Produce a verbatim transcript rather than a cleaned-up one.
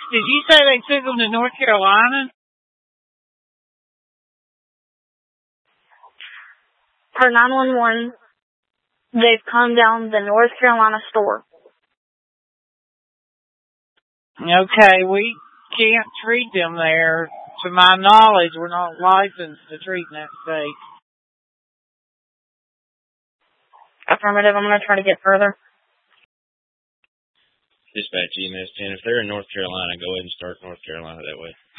Did you say they took them to North Carolina? Per nine one one, they've come down the North Carolina store. Okay, we can't treat them there. To my knowledge, we're not licensed to treat in that state. Affirmative. I'm going to try to get further. Dispatch E M S ten. If they're in North Carolina, go ahead and start North Carolina that way.